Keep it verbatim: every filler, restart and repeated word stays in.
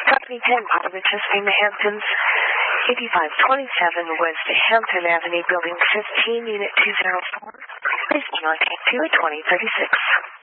Company ten, Popovich, in the Hamptons, eighty-five twenty-seven West Hampton Avenue, Building fifteen, Unit two oh four. Please do not take two at twenty thirty-six.